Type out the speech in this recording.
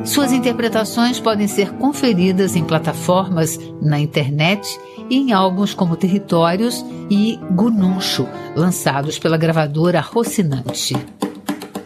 Suas interpretações podem ser conferidas em plataformas na internet e em álbuns como Territórios e Gununcho, lançados pela gravadora Rocinante.